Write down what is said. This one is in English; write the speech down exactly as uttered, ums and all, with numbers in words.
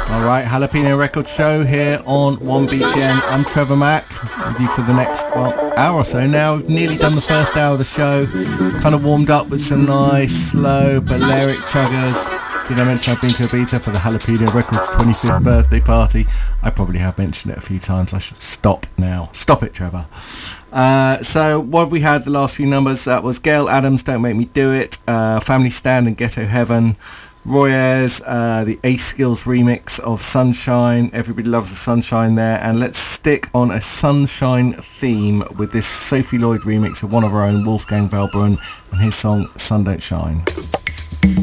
Alright, Jalapeno Record Show here on one B T N. I'm Trevor Mack with you for the next well, hour or so now. We've nearly done the first hour of the show. Kind of warmed up with some nice, slow, Balearic chuggers. Did I mention I've been to Ibiza for the Jalapeno Records twenty-fifth birthday party? I probably have mentioned it a few times. I should stop now. Stop it, Trevor. Uh, so what have we had the last few numbers? That was Gail Adams, Don't Make Me Do It, uh, Family Stand and Ghetto Heaven, Roy Ayers, uh, the Ace Skills remix of Sunshine. Everybody loves the sunshine there. And let's stick on a sunshine theme with this Sophie Lloyd remix of one of our own, Wolfgang Valbrunn, and his song Sun Don't Shine.